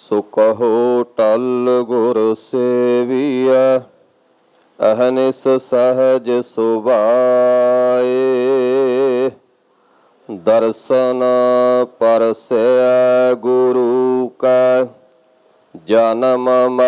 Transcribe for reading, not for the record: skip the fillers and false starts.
ਸੋ ਕਹੋ ਟਲ ਗੁਰ ਸੇਵੀਐ, ਅਹਨਿਸ ਸਹਜ ਸੁਭਾਏ। ਦਰਸ਼ਨ ਪਰਸੈ ਗੁਰੂ ਕੈ, ਜਨਮ